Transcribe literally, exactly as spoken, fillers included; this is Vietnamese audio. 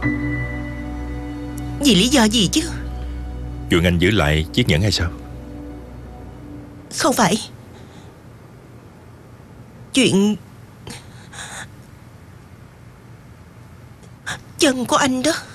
Vì lý do gì chứ? Chuyện anh giữ lại chiếc nhẫn hay sao? Không phải. Chuyện chân của anh đó.